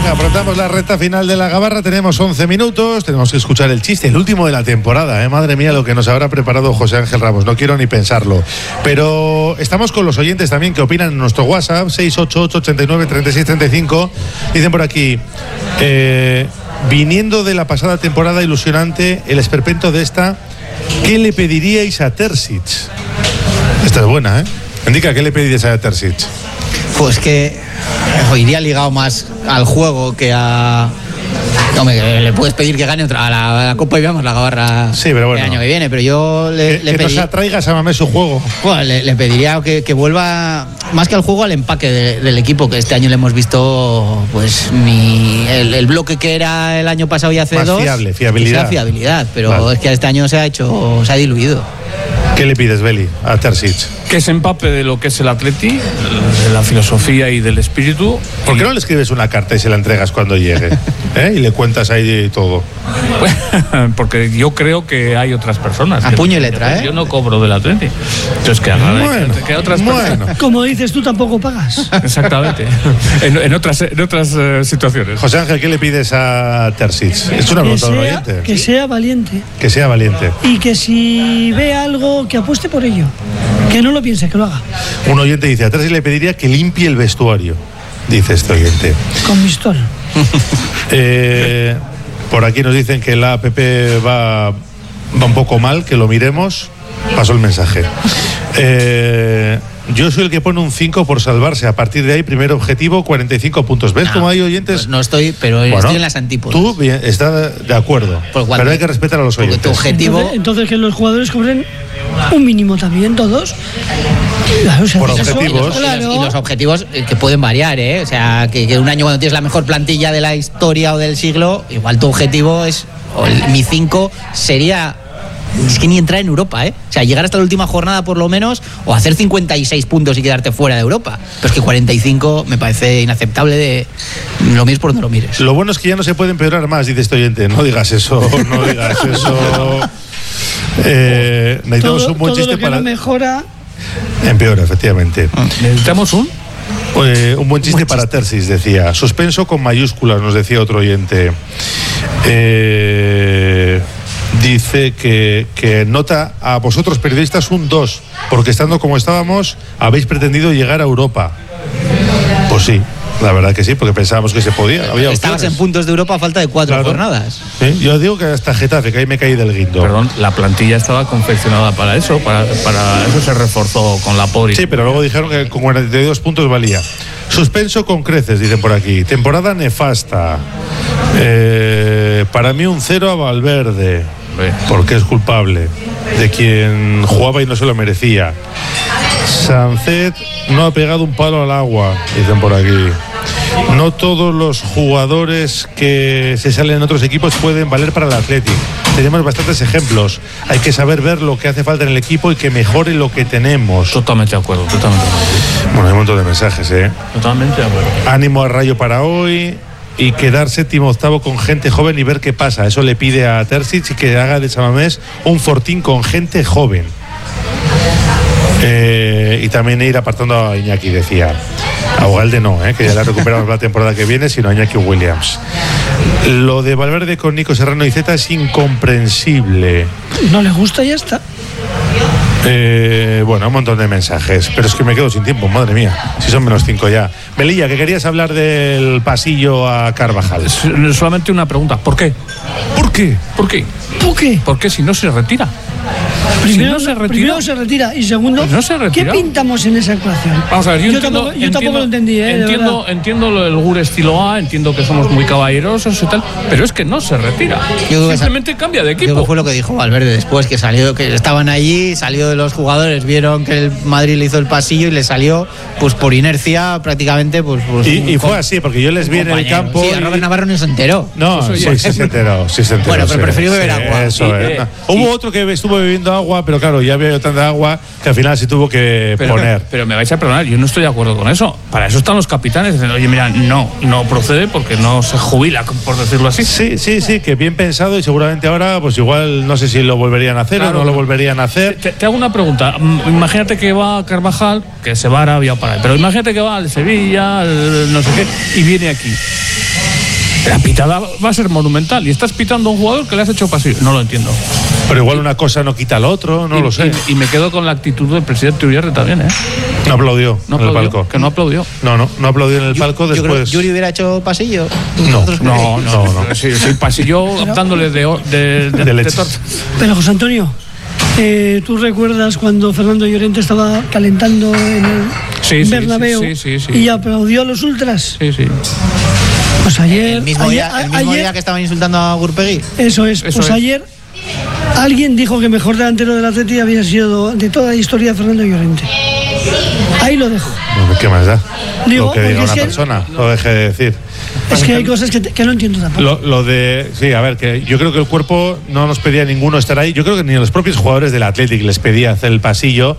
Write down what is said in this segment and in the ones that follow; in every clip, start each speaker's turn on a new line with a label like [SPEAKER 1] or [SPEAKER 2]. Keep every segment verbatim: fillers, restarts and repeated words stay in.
[SPEAKER 1] Venga, afrontamos la recta final de la Gabarra. Tenemos once minutos. Tenemos que escuchar el chiste, el último de la temporada. ¿eh? Madre mía, lo que nos habrá preparado José Ángel Ramos. No quiero ni pensarlo. Pero estamos con los oyentes también que opinan en nuestro WhatsApp, seis ocho ocho, ochenta y nueve, treinta y seis, treinta y cinco. Dicen por aquí, eh, viniendo de la pasada temporada ilusionante, el esperpento de esta, ¿qué le pediríais a Terzic? Esta es buena, ¿eh? Indica, ¿qué le pediríais a Terzic?
[SPEAKER 2] Pues que iría ligado más al juego que a... Hombre, le puedes pedir que gane otra, a la, a la Copa y veamos la Gabarra
[SPEAKER 1] sí, pero bueno,
[SPEAKER 2] el año que viene, pero yo le,
[SPEAKER 1] que,
[SPEAKER 2] le
[SPEAKER 1] que
[SPEAKER 2] pediría...
[SPEAKER 1] nos atraiga a Mamés su juego.
[SPEAKER 2] Bueno, le, le pediría que, que vuelva, más que al juego, al empaque de, del equipo, que este año le hemos visto pues ni el, el bloque que era el año pasado y hace
[SPEAKER 1] más
[SPEAKER 2] dos.
[SPEAKER 1] fiable, fiabilidad.
[SPEAKER 2] fiabilidad, pero
[SPEAKER 1] vale.
[SPEAKER 2] Es que este año se ha hecho, se ha diluido.
[SPEAKER 1] ¿Qué le pides, Beli, a Terzic?
[SPEAKER 3] Que se empape de lo que es el Atleti, de la filosofía y del espíritu.
[SPEAKER 1] ¿Por qué no le escribes una carta y se la entregas cuando llegue? ¿Eh? Y le cuentas ahí todo.
[SPEAKER 3] Porque yo creo que hay otras personas.
[SPEAKER 2] A puño y letra, ¿eh?
[SPEAKER 3] Yo no cobro del Atleti. Entonces, que,
[SPEAKER 1] bueno,
[SPEAKER 3] que otras
[SPEAKER 1] bueno.
[SPEAKER 3] personas.
[SPEAKER 4] Como dices tú, tampoco pagas.
[SPEAKER 3] Exactamente. en, en otras, en otras uh, situaciones.
[SPEAKER 1] José Ángel, ¿qué le pides a Terzic? Es una
[SPEAKER 4] Que
[SPEAKER 1] pregunta de un
[SPEAKER 4] sea,
[SPEAKER 1] oyente.
[SPEAKER 4] que sea valiente.
[SPEAKER 1] Que sea valiente.
[SPEAKER 4] Y que si ve algo, que apueste por ello. Que no lo piense, que lo haga.
[SPEAKER 1] Un oyente dice, a Terzic le pediría que limpie el vestuario. Dice este oyente.
[SPEAKER 4] Con Mistol.
[SPEAKER 1] eh, por aquí nos dicen que la app va, va un poco mal, que lo miremos. Paso el mensaje. Eh, yo soy el que pone un cinco por salvarse. A partir de ahí, primer objetivo, cuarenta y cinco puntos. ¿Ves
[SPEAKER 2] No,
[SPEAKER 1] cómo hay oyentes?
[SPEAKER 2] Pues no estoy, pero
[SPEAKER 1] Bueno,
[SPEAKER 2] estoy en las antípodas.
[SPEAKER 1] Tú bien, estás de acuerdo.
[SPEAKER 2] Por igual,
[SPEAKER 1] pero hay que respetar a los
[SPEAKER 2] porque
[SPEAKER 1] oyentes.
[SPEAKER 2] tu objetivo...
[SPEAKER 4] Entonces, entonces que los jugadores cobren un mínimo también, todos. Claro, o sea,
[SPEAKER 1] Por
[SPEAKER 4] eso,
[SPEAKER 1] objetivos.
[SPEAKER 4] claro.
[SPEAKER 2] Y los, y los objetivos eh, que pueden variar, ¿eh? O sea, que, que un año cuando tienes la mejor plantilla de la historia o del siglo, igual tu objetivo es, o el, mi cinco sería, es que ni entrar en Europa, ¿eh? O sea, llegar hasta la última jornada por lo menos, o hacer cincuenta y seis puntos y quedarte fuera de Europa. Pero es que cuarenta y cinco me parece inaceptable, de lo mires por donde lo mires.
[SPEAKER 1] Lo bueno es que ya no se puede empeorar más, dice este oyente. No digas eso, no digas eso. Eh, necesitamos
[SPEAKER 4] todo,
[SPEAKER 1] un buen
[SPEAKER 4] todo
[SPEAKER 1] chiste
[SPEAKER 4] lo que
[SPEAKER 1] para...
[SPEAKER 4] no mejora.
[SPEAKER 1] Empeora, efectivamente.
[SPEAKER 3] ¿Necesitamos un?
[SPEAKER 1] Eh, un buen chiste para Terzic, decía. Suspenso con mayúsculas, nos decía otro oyente. Eh, dice que, que nota a vosotros periodistas un dos, porque estando como estábamos, habéis pretendido llegar a Europa. Pues sí, la verdad que sí, porque pensábamos que se podía. Había
[SPEAKER 2] Estabas
[SPEAKER 1] opciones.
[SPEAKER 2] en puntos de Europa a falta de cuatro
[SPEAKER 1] Claro.
[SPEAKER 2] jornadas.
[SPEAKER 1] ¿Sí? Yo digo que hasta Getafe, que ahí me caí del guindo.
[SPEAKER 3] Perdón, la plantilla estaba confeccionada para eso, para, para eso se reforzó con la Pori.
[SPEAKER 1] Sí, pero luego dijeron que con cuarenta y dos puntos valía. Suspenso con creces, dicen por aquí. Temporada nefasta. Eh, para mí un cero a Valverde, porque es culpable de quien jugaba y no se lo merecía. Sánchez no ha pegado un palo al agua, dicen por aquí. No todos los jugadores que se salen en otros equipos pueden valer para el Athletic. Tenemos bastantes ejemplos. Hay que saber ver lo que hace falta en el equipo y que mejore lo que tenemos.
[SPEAKER 3] Totalmente de acuerdo, totalmente de acuerdo.
[SPEAKER 1] Bueno, hay un montón de mensajes, ¿eh?
[SPEAKER 3] Totalmente de acuerdo.
[SPEAKER 1] Ánimo al Rayo para hoy y quedar séptimo octavo con gente joven y ver qué pasa. Eso le pide a Terzic y que haga de Samamés un fortín con gente joven. Eh, y también ir apartando a Iñaki, decía. A Ugalde no, ¿eh? Que ya la recuperamos la temporada que viene, sino a Iñaki Williams. Lo de Valverde con Nico Serrano y Zeta es incomprensible.
[SPEAKER 4] No le gusta y ya está.
[SPEAKER 1] Eh, bueno, un montón de mensajes, pero es que me quedo sin tiempo, madre mía, si son menos cinco ya. Melilla, que querías hablar del pasillo a Carvajal.
[SPEAKER 3] Es solamente una pregunta, ¿por qué?
[SPEAKER 1] ¿Por qué?
[SPEAKER 3] ¿Por qué?
[SPEAKER 4] ¿Por qué?
[SPEAKER 3] ¿Por qué si no se retira?
[SPEAKER 4] Primero,
[SPEAKER 3] si no se retira,
[SPEAKER 4] primero se retira y segundo,
[SPEAKER 3] no se
[SPEAKER 4] ¿qué
[SPEAKER 3] retira.
[SPEAKER 4] pintamos en esa ecuación?
[SPEAKER 3] Vamos a ver, yo,
[SPEAKER 4] yo
[SPEAKER 3] entiendo,
[SPEAKER 4] tampoco, yo
[SPEAKER 3] entiendo,
[SPEAKER 4] tampoco lo entendí, ¿eh?
[SPEAKER 3] entiendo, entiendo lo del Gur estilo A, entiendo que somos muy caballerosos y tal, pero es que no se retira. Simplemente esa, cambia de equipo.
[SPEAKER 2] Yo creo que fue lo que dijo Valverde después, que salió, que estaban allí, salió de los jugadores, vieron que el Madrid le hizo el pasillo y le salió, pues por inercia prácticamente, pues. pues
[SPEAKER 1] y, y fue así, porque yo les vi en el campo.
[SPEAKER 2] Sí, a Robert Navarro no se enteró.
[SPEAKER 1] No, sí, sí, sí se enteró, sí se enteró.
[SPEAKER 2] Bueno, pero
[SPEAKER 1] sí,
[SPEAKER 2] prefirió beber
[SPEAKER 1] sí,
[SPEAKER 2] agua.
[SPEAKER 1] Eso
[SPEAKER 2] y,
[SPEAKER 1] es.
[SPEAKER 2] eh,
[SPEAKER 1] No. Hubo otro que estuvo bebiendo agua, pero claro, ya había tanta agua que al final se tuvo que
[SPEAKER 3] pero,
[SPEAKER 1] poner.
[SPEAKER 3] Pero me vais a perdonar, yo no estoy de acuerdo con eso. Para eso están los capitanes diciendo, oye, mira, no, no procede porque no se jubila, por decirlo así.
[SPEAKER 1] Sí, sí, sí, que bien pensado y seguramente ahora, pues igual no sé si lo volverían a hacer
[SPEAKER 3] Claro,
[SPEAKER 1] o no lo volverían a hacer.
[SPEAKER 3] Te, te hago una pregunta. Imagínate que va Carvajal, que se va a Arabia para ahí, pero imagínate que va al Sevilla, al no sé qué, y viene aquí. La pitada va a ser monumental y estás pitando a un jugador que le has hecho pasillo. No lo entiendo.
[SPEAKER 1] Pero igual una cosa no quita lo otro, no
[SPEAKER 3] y,
[SPEAKER 1] lo sé.
[SPEAKER 3] Y, y me quedo con la actitud del presidente Uriarte también, ¿eh?
[SPEAKER 1] No aplaudió
[SPEAKER 3] no
[SPEAKER 1] en el
[SPEAKER 3] aplaudió,
[SPEAKER 1] palco.
[SPEAKER 3] Que no aplaudió.
[SPEAKER 1] No, no, no aplaudió en el
[SPEAKER 2] Yo-
[SPEAKER 1] palco
[SPEAKER 2] yo creo
[SPEAKER 1] después.
[SPEAKER 2] que Yuri hubiera hecho pasillo.
[SPEAKER 1] No,
[SPEAKER 3] No, no,
[SPEAKER 1] no, no.
[SPEAKER 3] Sí, sí, pasillo dándole de, de, de,
[SPEAKER 1] De leche.
[SPEAKER 3] torta.
[SPEAKER 4] Pero José Antonio, eh, ¿tú recuerdas cuando Fernando Llorente estaba calentando en el
[SPEAKER 3] Sí, sí,
[SPEAKER 4] Bernabéu
[SPEAKER 3] sí, sí, sí, sí.
[SPEAKER 4] y aplaudió a los ultras?
[SPEAKER 3] Sí, sí.
[SPEAKER 4] Pues ayer,
[SPEAKER 2] El mismo,
[SPEAKER 4] ayer,
[SPEAKER 2] día, el mismo
[SPEAKER 4] ayer-
[SPEAKER 2] día que estaban insultando a Gurpegui.
[SPEAKER 4] eso es,
[SPEAKER 3] Eso
[SPEAKER 4] pues
[SPEAKER 3] es.
[SPEAKER 4] ayer alguien dijo que el mejor delantero del Atleti había sido de toda la historia Fernando Llorente. Ahí lo dejo.
[SPEAKER 1] Bueno, ¿qué más da?
[SPEAKER 4] Digo,
[SPEAKER 1] lo que diga
[SPEAKER 4] porque
[SPEAKER 1] una
[SPEAKER 4] es que-
[SPEAKER 1] persona, lo deje de decir.
[SPEAKER 4] Es que hay cosas que, te- que no entiendo tampoco.
[SPEAKER 1] Lo, lo de. Sí, a ver, que yo creo que el cuerpo no nos pedía a ninguno estar ahí. Yo creo que ni a los propios jugadores del Athletic les pedía hacer el pasillo.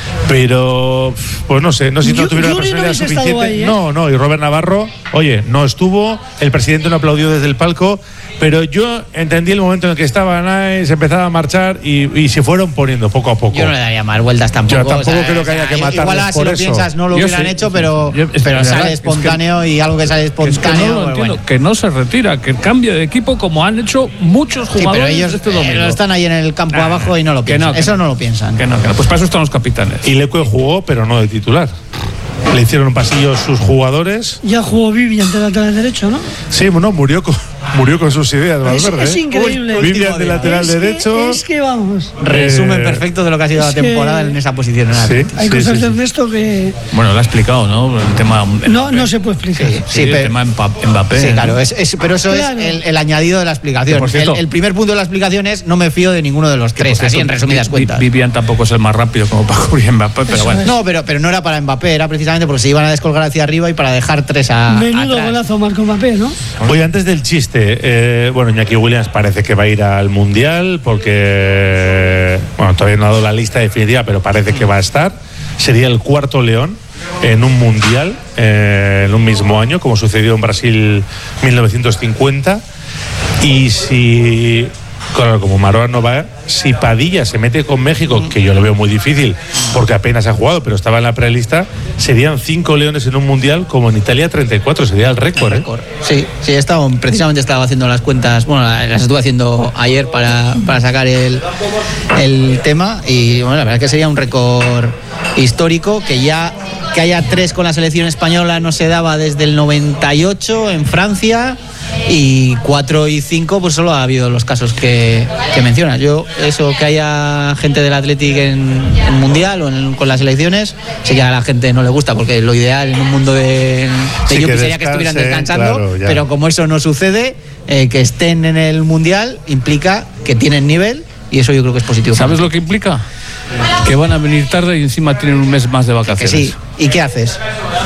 [SPEAKER 1] Pero, pues no sé, no sé si no
[SPEAKER 4] Yu-
[SPEAKER 1] tuviera la
[SPEAKER 4] Yuri no
[SPEAKER 1] personalidad
[SPEAKER 4] hubiese estado
[SPEAKER 1] suficiente.
[SPEAKER 4] ahí, ¿eh?
[SPEAKER 1] No, no, y Robert Navarro, oye, no estuvo, el presidente no aplaudió desde el palco, pero yo entendí el momento en el que estaban ahí, se empezaba a marchar y, y se fueron poniendo poco a poco.
[SPEAKER 2] Yo no le daría más vueltas tampoco.
[SPEAKER 1] Yo tampoco creo que haya que matarles
[SPEAKER 2] Igual ahora, si
[SPEAKER 1] por
[SPEAKER 2] lo
[SPEAKER 1] eso.
[SPEAKER 2] piensas, no lo
[SPEAKER 3] Yo
[SPEAKER 2] hubieran
[SPEAKER 3] sí,
[SPEAKER 2] hecho,
[SPEAKER 3] sí,
[SPEAKER 2] pero,
[SPEAKER 3] sí. Yo- es-
[SPEAKER 2] pero
[SPEAKER 3] es verdad,
[SPEAKER 2] sale
[SPEAKER 3] es que-
[SPEAKER 2] espontáneo y algo que sale
[SPEAKER 3] Es que
[SPEAKER 2] espontáneo.
[SPEAKER 3] no lo
[SPEAKER 2] pues
[SPEAKER 3] entiendo,
[SPEAKER 2] bueno.
[SPEAKER 3] que no se retira, que cambie de equipo como han hecho muchos
[SPEAKER 2] Sí,
[SPEAKER 3] jugadores
[SPEAKER 2] pero ellos
[SPEAKER 3] este
[SPEAKER 2] eh,
[SPEAKER 3] domingo.
[SPEAKER 2] están ahí en el campo
[SPEAKER 3] Nah,
[SPEAKER 2] abajo y no lo
[SPEAKER 3] que
[SPEAKER 2] piensan.
[SPEAKER 3] no, que
[SPEAKER 2] Eso
[SPEAKER 3] no.
[SPEAKER 2] no lo piensan.
[SPEAKER 3] Que no, que no. Pues para eso están los capitanes.
[SPEAKER 1] Y Leque jugó, pero no de titular. Le hicieron un pasillo sus jugadores.
[SPEAKER 4] Ya jugó Vivian de lateral derecho, ¿no?
[SPEAKER 1] Sí, bueno, murió con, murió con sus ideas,
[SPEAKER 4] Es,
[SPEAKER 1] Valverde.
[SPEAKER 4] es
[SPEAKER 1] ¿eh?
[SPEAKER 4] increíble.
[SPEAKER 1] Vivian de lateral
[SPEAKER 4] Es que-
[SPEAKER 1] derecho.
[SPEAKER 4] Es que vamos.
[SPEAKER 2] Resumen
[SPEAKER 1] Eh,
[SPEAKER 2] perfecto de lo que ha sido la
[SPEAKER 4] es que-
[SPEAKER 2] temporada en esa posición. en la
[SPEAKER 1] Sí,
[SPEAKER 2] Atleti.
[SPEAKER 4] Hay
[SPEAKER 1] sí,
[SPEAKER 4] cosas
[SPEAKER 1] sí,
[SPEAKER 4] de
[SPEAKER 1] sí.
[SPEAKER 4] Ernesto que
[SPEAKER 3] Bueno, lo ha explicado, ¿no? El tema
[SPEAKER 4] no, no se puede explicar.
[SPEAKER 2] Sí,
[SPEAKER 3] Sí,
[SPEAKER 2] sí,
[SPEAKER 3] el
[SPEAKER 2] pero-
[SPEAKER 3] tema Mpa- Mbappé.
[SPEAKER 2] Sí,
[SPEAKER 3] ¿no?
[SPEAKER 2] claro, es, es- pero eso
[SPEAKER 4] Claro.
[SPEAKER 2] es el, el añadido de la explicación.
[SPEAKER 3] Que, por cierto-
[SPEAKER 2] el, el primer punto de la explicación es no me fío de ninguno de los tres,
[SPEAKER 3] Porque
[SPEAKER 2] así
[SPEAKER 3] esto-
[SPEAKER 2] en resumidas
[SPEAKER 3] Vi-
[SPEAKER 2] cuentas.
[SPEAKER 3] Vivian tampoco es el más rápido como para cubrir Mbappé, pero
[SPEAKER 4] Eso
[SPEAKER 3] bueno.
[SPEAKER 4] es.
[SPEAKER 2] No, pero, pero no era para Mbappé, era precisamente porque se iban a descolgar hacia arriba y para dejar tres a,
[SPEAKER 4] Menudo
[SPEAKER 2] atrás.
[SPEAKER 4] golazo Marco Mbappé, ¿no?
[SPEAKER 1] Oye, antes del chiste, eh, bueno, Iñaki Williams parece que va a ir al Mundial porque, bueno, todavía no ha dado la lista definitiva, pero parece que va a estar. Sería el cuarto león en un Mundial eh, en un mismo año, como sucedió en Brasil mil novecientos cincuenta. Y si, claro, como Maroa no va, si Padilla se mete con México, que yo lo veo muy difícil porque apenas ha jugado, pero estaba en la prelista, serían cinco leones en un Mundial, como en Italia treinta y cuatro, sería el récord, ¿eh?
[SPEAKER 2] Sí, sí, he estado, precisamente estaba haciendo las cuentas, bueno, las estuve haciendo ayer para, para sacar el, el tema y bueno, la verdad es que sería un récord histórico que ya que haya tres con la selección española no se daba desde el noventa y ocho en Francia y cuatro y cinco pues solo ha habido los casos que, que mencionas. Yo eso que haya gente del Athletic en, en Mundial o en- con las selecciones, sé que a la gente no le gusta porque lo ideal en un mundo de, de
[SPEAKER 1] Sí,
[SPEAKER 2] Yupi
[SPEAKER 1] que
[SPEAKER 2] sería que estuvieran
[SPEAKER 1] descansen,
[SPEAKER 2] descansando,
[SPEAKER 1] claro, ya.
[SPEAKER 2] pero como eso no sucede, eh, que estén en el Mundial implica que tienen nivel y eso yo creo que es positivo.
[SPEAKER 3] ¿Sabes lo que implica? Que van a venir tarde y encima tienen un mes más de
[SPEAKER 2] Que
[SPEAKER 3] vacaciones.
[SPEAKER 2] sí. ¿Y qué haces?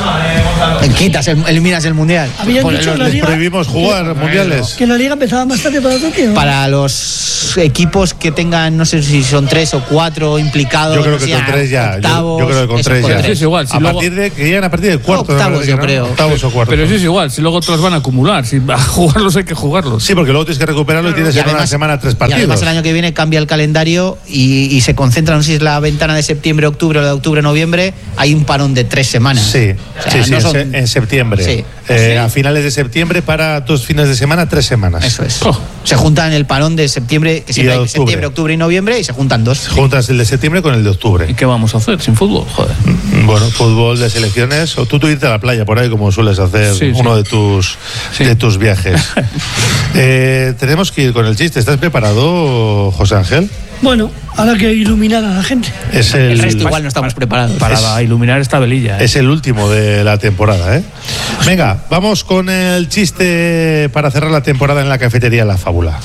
[SPEAKER 2] Quitas, el- eliminas el Mundial.
[SPEAKER 4] Habían
[SPEAKER 2] Pon-
[SPEAKER 4] dicho
[SPEAKER 2] los-
[SPEAKER 4] la
[SPEAKER 1] Les
[SPEAKER 4] liga
[SPEAKER 1] prohibimos jugar mundiales.
[SPEAKER 4] que la liga empezaba más tarde para Tokio.
[SPEAKER 2] Para los equipos que tengan, no sé si son tres o cuatro implicados.
[SPEAKER 1] Yo creo
[SPEAKER 2] no
[SPEAKER 1] que
[SPEAKER 2] sé,
[SPEAKER 1] con tres ya. Yo,
[SPEAKER 2] octavos,
[SPEAKER 1] yo creo que con
[SPEAKER 2] eso,
[SPEAKER 1] tres
[SPEAKER 2] con
[SPEAKER 1] ya.
[SPEAKER 3] Sí, es igual, si
[SPEAKER 1] a
[SPEAKER 3] luego-
[SPEAKER 1] partir de que llegan a partir del cuarto. me
[SPEAKER 2] Octavos,
[SPEAKER 1] parece
[SPEAKER 2] yo
[SPEAKER 1] que no.
[SPEAKER 2] creo.
[SPEAKER 1] Octavos o cuartos.
[SPEAKER 3] Pero sí es igual, si luego te los van a acumular. Si a jugarlos hay que jugarlos.
[SPEAKER 1] Sí, porque luego tienes que recuperarlo y tienes
[SPEAKER 2] Y
[SPEAKER 1] en una
[SPEAKER 2] además-
[SPEAKER 1] semana tres
[SPEAKER 2] Y
[SPEAKER 1] partidos.
[SPEAKER 2] además el año que viene cambia el calendario y, y se concentra, no sé si es la ventana de septiembre-octubre o de octubre-noviembre, hay un parón de tres semanas.
[SPEAKER 1] Sí,
[SPEAKER 2] O sea,
[SPEAKER 1] sí, sí,
[SPEAKER 2] no
[SPEAKER 1] en
[SPEAKER 2] son-
[SPEAKER 1] se- en septiembre.
[SPEAKER 2] Sí.
[SPEAKER 1] Eh,
[SPEAKER 2] ¿Sí?
[SPEAKER 1] A finales de septiembre para dos fines de semana, tres semanas.
[SPEAKER 2] Eso es.
[SPEAKER 3] Oh.
[SPEAKER 2] Se juntan el parón de septiembre, que siempre
[SPEAKER 1] de
[SPEAKER 2] hay
[SPEAKER 1] octubre.
[SPEAKER 2] septiembre, octubre y noviembre, y se juntan dos.
[SPEAKER 1] Juntas el de septiembre con el de
[SPEAKER 3] ¿Y
[SPEAKER 1] octubre.
[SPEAKER 3] qué vamos a hacer sin fútbol? Joder.
[SPEAKER 1] Bueno, fútbol de selecciones. O tú, tú irte a la playa por ahí, como sueles hacer
[SPEAKER 3] Sí, sí.
[SPEAKER 1] uno de tus,
[SPEAKER 3] Sí.
[SPEAKER 1] de tus viajes. Eh, tenemos que ir con el chiste. ¿Estás preparado, José Ángel?
[SPEAKER 4] Bueno, ahora que iluminar a la gente.
[SPEAKER 1] Es
[SPEAKER 2] El
[SPEAKER 1] el,
[SPEAKER 2] resto igual no estamos preparados.
[SPEAKER 3] Para iluminar esta velilla. ¿eh?
[SPEAKER 1] es el último de la temporada, ¿eh? Venga, vamos con el chiste para cerrar la temporada en la cafetería La Fábula.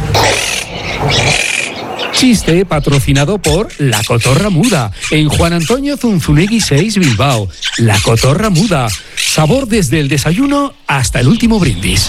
[SPEAKER 5] Chiste patrocinado por La Cotorra Muda en Juan Antonio Zunzunegui seis Bilbao. La Cotorra Muda. Sabor desde el desayuno hasta el último brindis.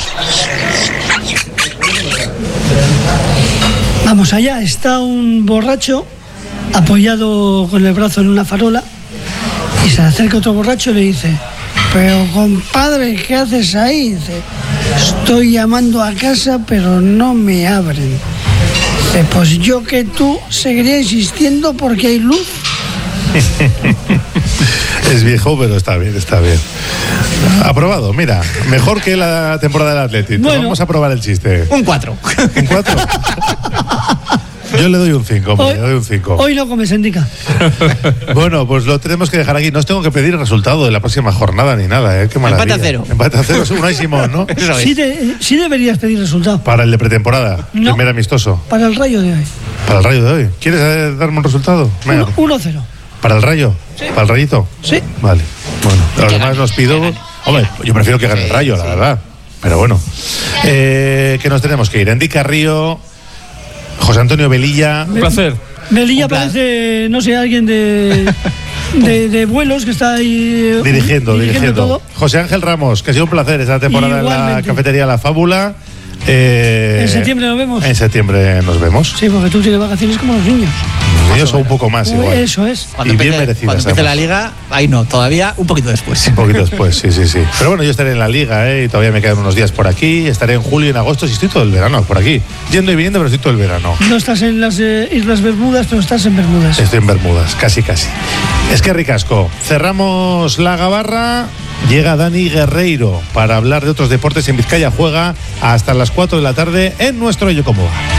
[SPEAKER 4] Vamos allá, está un borracho apoyado con el brazo en una farola y se le acerca otro borracho y le dice: pero compadre, ¿qué haces ahí? Dice: estoy llamando a casa pero no me abren. Dice: pues yo que tú seguiría insistiendo porque hay luz.
[SPEAKER 1] Es viejo, pero está bien, está bien. Aprobado, mira, mejor que la temporada del Atlético.
[SPEAKER 4] Bueno.
[SPEAKER 1] Vamos a probar el chiste.
[SPEAKER 2] Un cuatro.
[SPEAKER 1] ¿Un cuatro? Yo le doy un cinco,
[SPEAKER 4] Hoy,
[SPEAKER 1] le doy un cinco.
[SPEAKER 4] hoy no comes indica.
[SPEAKER 1] Bueno, pues lo tenemos que dejar aquí. No os tengo que pedir el resultado de la próxima jornada ni nada, ¿eh? Qué maravilla.
[SPEAKER 2] Empate a cero.
[SPEAKER 1] Empate a cero, Unai Simón, ¿no?
[SPEAKER 2] Eso es.
[SPEAKER 4] Sí, te- sí deberías pedir resultado.
[SPEAKER 1] Para el de pretemporada,
[SPEAKER 4] No.
[SPEAKER 1] primer amistoso.
[SPEAKER 4] Para el Rayo de hoy.
[SPEAKER 1] Para el Rayo de hoy. ¿Quieres eh, darme un resultado? Venga.
[SPEAKER 4] uno cero.
[SPEAKER 1] ¿Para el Rayo? ¿Para el Rayito?
[SPEAKER 4] Sí.
[SPEAKER 1] Vale. Bueno,
[SPEAKER 2] Que
[SPEAKER 1] además
[SPEAKER 2] gane,
[SPEAKER 1] nos pido...
[SPEAKER 2] que gane.
[SPEAKER 1] Hombre, yo prefiero que gane el
[SPEAKER 2] Sí,
[SPEAKER 1] Rayo, la
[SPEAKER 2] sí.
[SPEAKER 1] verdad. Pero bueno. Eh, que nos tenemos que ir. Andy Carrillo, José Antonio Velilla...
[SPEAKER 3] Un placer.
[SPEAKER 4] Melilla
[SPEAKER 2] Un plan.
[SPEAKER 4] parece, no sé, alguien de, de, de vuelos que está ahí eh,
[SPEAKER 1] Dirigiendo, dirigiendo.
[SPEAKER 4] todo.
[SPEAKER 1] José Ángel Ramos, que ha sido un placer esta temporada en la
[SPEAKER 4] Igualmente.
[SPEAKER 1] cafetería La Fábula. Eh,
[SPEAKER 4] En septiembre nos vemos.
[SPEAKER 1] En septiembre nos vemos.
[SPEAKER 4] Sí, porque tú tienes vacaciones como los niños.
[SPEAKER 1] Los niños son un poco más
[SPEAKER 4] Uy,
[SPEAKER 1] igual.
[SPEAKER 4] eso es.
[SPEAKER 2] Cuando
[SPEAKER 1] Y bien
[SPEAKER 2] empiece,
[SPEAKER 1] merecidas,
[SPEAKER 2] cuando empiece la
[SPEAKER 1] además.
[SPEAKER 2] liga, ahí no, todavía un poquito después.
[SPEAKER 1] Un poquito después, sí, sí, sí. Pero bueno, yo estaré en la liga, ¿eh? Y todavía me quedan unos días por aquí. Estaré en julio y en agosto, si estoy todo el verano por aquí. Yendo y viniendo, pero estoy todo el verano.
[SPEAKER 4] No estás en las eh, Islas Bermudas, pero estás en Bermudas.
[SPEAKER 1] Estoy en Bermudas, casi, casi. Es que ricasco. Cerramos la gabarra. Llega Dani Guerreiro para hablar de otros deportes en Vizcaya. Juega hasta las cuatro de la tarde en nuestro Ello Cómo Va.